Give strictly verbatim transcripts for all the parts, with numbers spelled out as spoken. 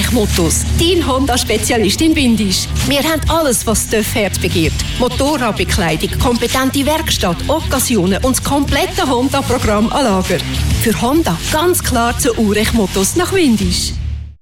Urech Motors, dein Honda-Spezialist in Windisch. Wir haben alles, was das Herz begehrt. Motorradbekleidung, kompetente Werkstatt, Occasionen und das komplette Honda-Programm an Lager. Für Honda ganz klar zu Urech Motors nach Windisch.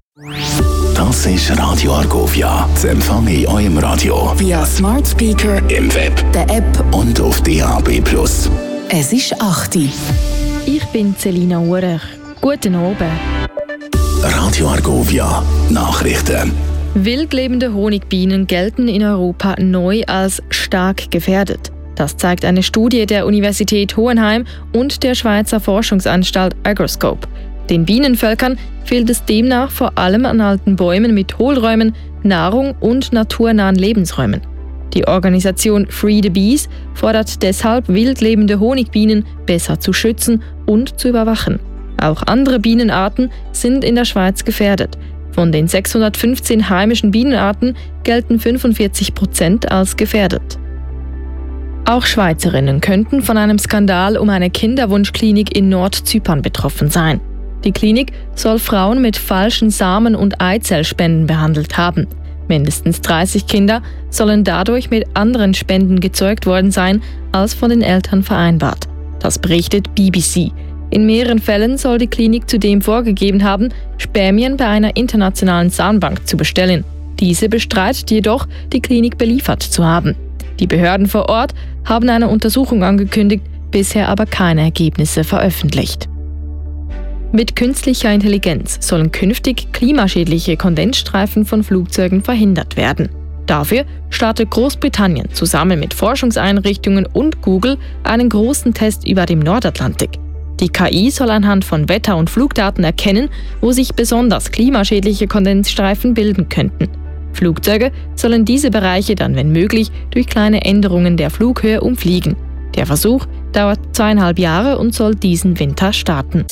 Das ist Radio Argovia. Das empfange ich in eurem Radio. Via Smart Speaker, im Web, der App und auf D A B plus. Es ist acht Uhr. Ich bin Selina Urech. Guten Abend. Radio Argovia. Nachrichten. Wildlebende Honigbienen gelten in Europa neu als stark gefährdet. Das zeigt eine Studie der Universität Hohenheim und der Schweizer Forschungsanstalt Agroscope. Den Bienenvölkern fehlt es demnach vor allem an alten Bäumen mit Hohlräumen, Nahrung und naturnahen Lebensräumen. Die Organisation Free the Bees fordert deshalb, wildlebende Honigbienen besser zu schützen und zu überwachen. Auch andere Bienenarten sind in der Schweiz gefährdet. Von den sechshundertfünfzehn heimischen Bienenarten gelten fünfundvierzig Prozent als gefährdet. Auch Schweizerinnen könnten von einem Skandal um eine Kinderwunschklinik in Nordzypern betroffen sein. Die Klinik soll Frauen mit falschen Samen- und Eizellspenden behandelt haben. Mindestens dreißig Kinder sollen dadurch mit anderen Spenden gezeugt worden sein, als von den Eltern vereinbart. Das berichtet B B C. In mehreren Fällen soll die Klinik zudem vorgegeben haben, Spermien bei einer internationalen Sahnbank zu bestellen. Diese bestreitet jedoch, die Klinik beliefert zu haben. Die Behörden vor Ort haben eine Untersuchung angekündigt, bisher aber keine Ergebnisse veröffentlicht. Mit künstlicher Intelligenz sollen künftig klimaschädliche Kondensstreifen von Flugzeugen verhindert werden. Dafür startet Großbritannien zusammen mit Forschungseinrichtungen und Google einen großen Test über dem Nordatlantik. Die K I soll anhand von Wetter- und Flugdaten erkennen, wo sich besonders klimaschädliche Kondensstreifen bilden könnten. Flugzeuge sollen diese Bereiche dann, wenn möglich, durch kleine Änderungen der Flughöhe umfliegen. Der Versuch dauert zweieinhalb Jahre und soll diesen Winter starten.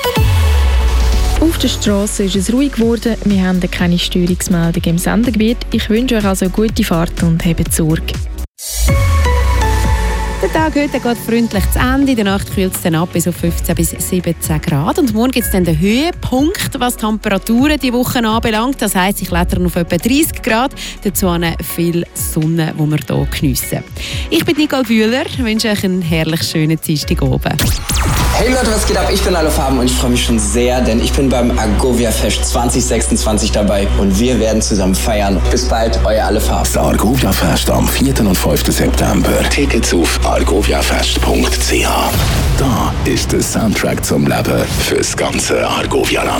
Auf der Straße ist es ruhig geworden. Wir haben keine Störungsmeldung im Sendegebiet. Ich wünsche euch also gute Fahrt und habt Sorge. Der Tag heute geht freundlich zu Ende. In der Nacht kühlt es dann ab bis auf fünfzehn bis siebzehn Grad. Und morgen gibt es dann den Höhepunkt, was die Temperaturen diese Woche anbelangt. Das heisst, ich klettern auf etwa dreißig Grad. Dazu viel Sonne, die wir hier geniessen. Ich bin Nicole Bühler. Ich wünsche euch einen herrlich schönen Dienstagabend. Hey Leute, was geht ab? Ich bin Alle Farben und ich freue mich schon sehr, denn ich bin beim Argovia Fest zwanzig sechsundzwanzig dabei und wir werden zusammen feiern. Bis bald, euer Alle Farben. Das Argovia Fest am vierten und fünften September. Tickets auf argoviafest punkt c h. Da ist der Soundtrack zum Leben fürs ganze Argovia-Land.